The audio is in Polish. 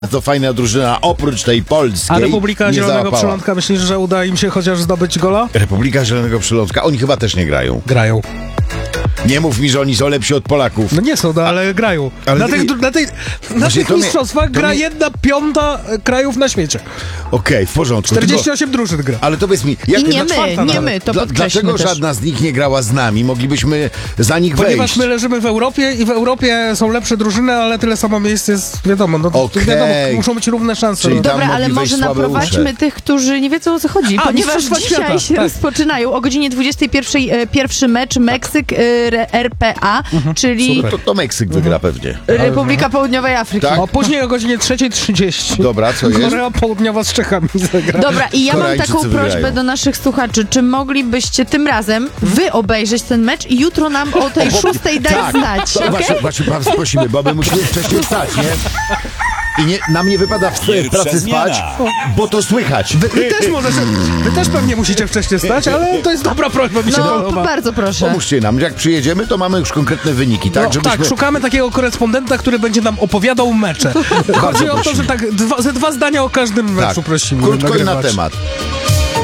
To fajna drużyna, oprócz tej polskiej. A Republika nie Zielonego załapała. Przylądka, myślisz, że uda im się chociaż zdobyć gola? Republika Zielonego Przylądka, oni chyba też nie grają. Grają. Nie mów mi, że oni są lepsi od Polaków. No nie są, no, ale grają. ale Na ty- tych to mnie- mistrzostwach to gra mnie- 1/5 krajów na świecie. Okej, w porządku. 48 drużyn gra. Ale to powiedz mi, jak I nie czwarta my, nawet. to podkreślmy dlaczego też. żadna z nich nie grała z nami? Moglibyśmy za nich Ponieważ wejść. my leżymy w Europie i w Europie są lepsze drużyny, ale tyle samo miejsc jest, wiadomo, no to Okej. wiadomo, muszą być równe szanse. Czyli No. tam Dobra, ale mogli wejść może słabe naprowadźmy usze. tych, którzy nie wiedzą, o co chodzi, A, ponieważ Mistrzostwa dzisiaj Świata, się tak. rozpoczynają o godzinie 21 pierwszy mecz Meksyk RPA, czyli Super. To Meksyk wygra pewnie. Republika Południowej Afryki. Tak? O, później o godzinie 3:30 Dobra, co jest? Korea Południowa z Czechami zagra. Dobra, i ja mam Koreańczycy taką prośbę wygrają. do naszych słuchaczy, czy moglibyście tym razem wy obejrzeć ten mecz i jutro nam o tej 6:00 dać znać, To okej? właśnie was prosimy, bo my musimy wcześniej wstać, nie? I nam nie wypada w pracy spać, bo to słychać. Wy też pewnie musicie wcześniej stać, ale to jest dobra prośba, mi się No, podoba. bardzo proszę. Pomóżcie nam, jak przyjedziemy, to mamy już konkretne wyniki, tak? No, tak, szukamy takiego korespondenta, który będzie nam opowiadał mecze. Chodzi o to, prosimy. że tak ze dwa zdania o każdym meczu prosimy. Krótko i na nagrywać. temat.